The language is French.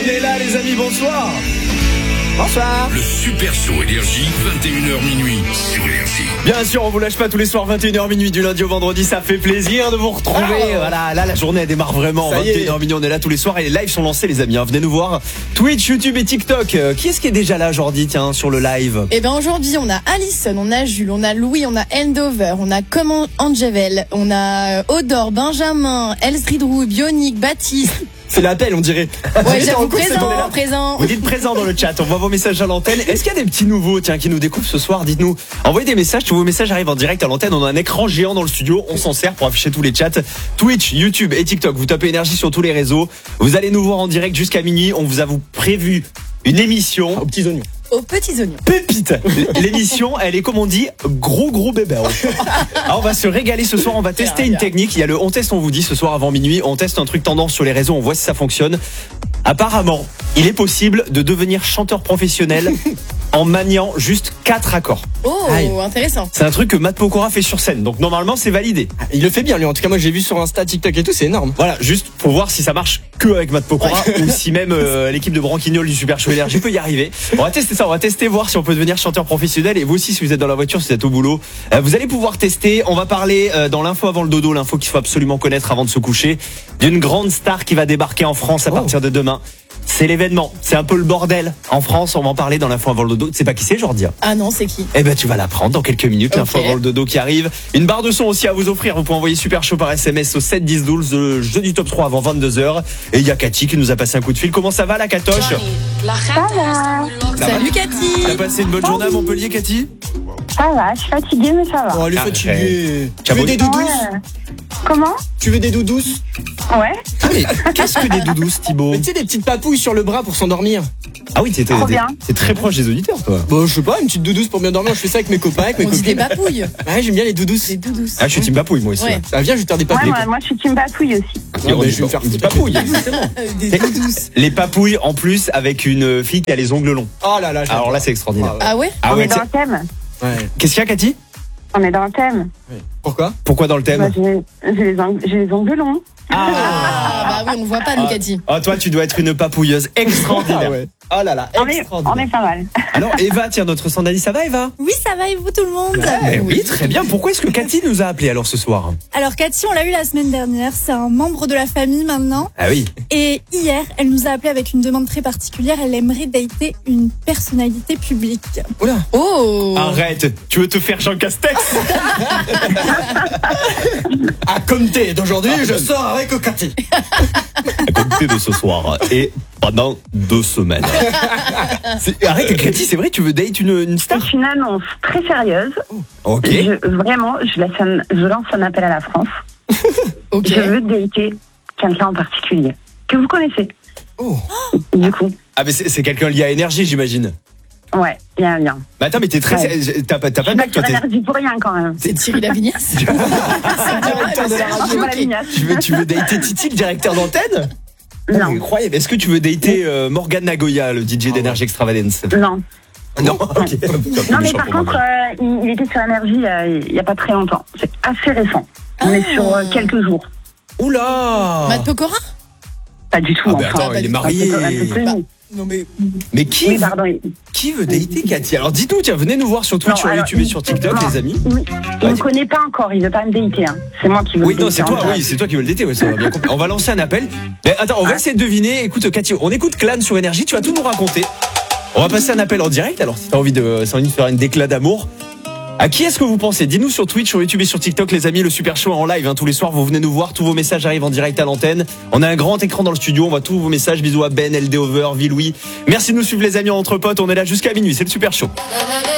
On est là les amis, bonsoir. Bonsoir. Le Super Show Énergie, 21h minuit sur Énergie. Bien sûr, on vous lâche pas tous les soirs 21h minuit du lundi au vendredi, ça fait plaisir de vous retrouver. Voilà, là la journée elle démarre vraiment. 21h minuit, on est là tous les soirs et les lives sont lancés les amis. Venez nous voir Twitch, YouTube et TikTok. Qui est-ce qui est déjà là aujourd'hui tiens sur le live? Eh ben aujourd'hui, on a Alison, on a Jules, on a Louis, on a Endover, on a Comment Angel, on a Odor, Benjamin, Elsridrou, Bionic, Baptiste. C'est l'appel, on dirait. Ouais, j'avoue, présent. Vous dites présent dans le chat, on voit vos messages à l'antenne. Est-ce qu'il y a des petits nouveaux qui nous découvrent ce soir? Dites-nous. Envoyez des messages, tous vos messages arrivent en direct à l'antenne. On a un écran géant dans le studio, on s'en sert pour afficher tous les chats. Twitch, YouTube et TikTok, vous tapez Énergie sur tous les réseaux. Vous allez nous voir en direct jusqu'à minuit. On vous a prévu une émission aux petits oignons. Aux petits oignons. Pépite. L'émission, elle est comme on dit, gros bébé. Alors on va se régaler ce soir, on va tester une technique. Il y a le on teste, on vous dit ce soir avant minuit. On teste un truc tendance sur les réseaux, on voit si ça fonctionne. Apparemment, il est possible de devenir chanteur professionnel en maniant juste 4 accords. Oh, intéressant. C'est un truc que Matt Pokora fait sur scène, donc normalement c'est validé. Il le fait bien lui, en tout cas moi j'ai vu sur Insta, TikTok et tout, c'est énorme. Voilà, juste pour voir si ça marche que avec Matt Pokora ou si même l'équipe de Branquignol du Super Show Énergie peut y arriver. On va tester ça, on va tester voir si on peut devenir chanteur professionnel. Et vous aussi, si vous êtes dans la voiture, si vous êtes au boulot, vous allez pouvoir tester. On va parler dans l'info avant le dodo, l'info qu'il faut absolument connaître avant de se coucher, d'une grande star qui va débarquer en France à partir de demain. C'est l'événement, c'est un peu le bordel en France, on va en parler dans l'info avant le dodo. Tu sais pas qui c'est, Jordi? Ah non, c'est qui? Eh ben tu vas l'apprendre dans quelques minutes, l'info avant le dodo qui arrive. Une barre de son aussi à vous offrir, vous pouvez envoyer Super Show par SMS au 7 10 12, le jeu du top 3 avant 22h. Et il y a Cathy qui nous a passé un coup de fil. Comment ça va la Catoche? Salut Cathy. T'as passé une bonne journée à Montpellier, Cathy? Ça va, je suis fatiguée, mais ça va. Oh, elle est fatiguée. Tu T'as veux des doudous? Comment? Tu veux des doudous? Ouais. Ah, mais qu'est-ce que des doudous, Thibaut? Mais tu sais, des petites papouilles sur le bras pour s'endormir. Ah oui, t'es très proche des auditeurs, toi. Bon, je sais pas, une petite doudouce pour bien dormir. Je fais ça avec mes copains, avec mes On dit copines. des papouilles. Ouais, j'aime bien les doudous. Des doudous. Ah, je suis team papouille, moi aussi. Ouais. Ça vient, je vais te faire des papouilles. Ouais, moi je suis team papouille aussi. Et on je dit vais me faire des papouilles. Des doudous. Les papouilles, en plus, avec une fille qui a les ongles longs. Oh là là, Alors là, c'est extraordinaire. Ah ouais? Ah On ouais, est dans le thème. Ouais. qu'est-ce qu'il y a, Cathy? On est dans le thème. Pourquoi? Pourquoi dans le thème? Bah, j'ai les ongles longs. Ah bah oui, on voit pas nous Cathy. Oh, toi, tu dois être une papouilleuse extraordinaire. Ah ouais. Oh là là, On est extraordinaire. pas mal. Alors, Eva, tiens, notre Sandali, ça va, Eva? Oui, ça va et vous tout le monde? Oui, très bien. Pourquoi est-ce que Cathy nous a appelé alors ce soir? Alors Cathy, on l'a eu la semaine dernière, c'est un membre de la famille maintenant. Ah oui. Et hier, elle nous a appelé avec une demande très particulière, elle aimerait dater une personnalité publique. Oula. Oh. Arrête, tu veux te faire Jean Castex? À compter d'aujourd'hui, je sors avec Cathy. À compter de ce soir et pendant 2 semaines. Arrête, Cathy, c'est vrai, tu veux date une star? C'est une annonce très sérieuse. Ok. Je lance un appel à la France. Ok. Je veux dater quelqu'un en particulier que vous connaissez. Oh. Du coup, Ah, mais c'est quelqu'un lié à Énergie, j'imagine. ouais, il y a un lien. Mais attends, mais t'es très. Ouais. T'as pas Je de suis blague, toi, sur Énergie pour rien quand même. C'est Thierry Lavignas. Tu veux dater Titi, le directeur d'antenne? Non, Incroyable. Est-ce que tu veux dater Morgan Nagoya, le DJ d'Énergie Extravagance? non. Non, ok. Non, mais par contre, il était sur Énergie il y a pas très longtemps. C'est assez récent. On est sur quelques jours. Oula! Matt Pokora? Pas du tout. Ah, mais enfin. attends, il est Un marié. peu connu. Non mais. Mais qui, Oui, pardon. qui veut dater Cathy? Alors dites-nous, tiens, venez nous voir sur Twitch, Non, sur alors, YouTube et sur TikTok, non. les amis. Il me connaît pas encore, il veut pas me dater. Hein. C'est moi qui veux Oui, le non, dater. c'est toi, oui, c'est toi qui veux le dater, ouais, ça va bien compris. On va lancer un appel. Mais attends, on va essayer de deviner. Écoute, Cathy, on écoute Clan sur Énergie, tu vas tout nous raconter. On va passer un appel en direct, alors si t'as envie de faire une déclat d'amour. À qui est-ce que vous pensez? Dis-nous sur Twitch, sur YouTube et sur TikTok, les amis, le Super Show en live, tous les soirs, vous venez nous voir, tous vos messages arrivent en direct à l'antenne. On a un grand écran dans le studio, on voit tous vos messages. Bisous à Ben, LD Over, Villouis. Merci de nous suivre les amis entre potes, on est là jusqu'à minuit, c'est le Super Show.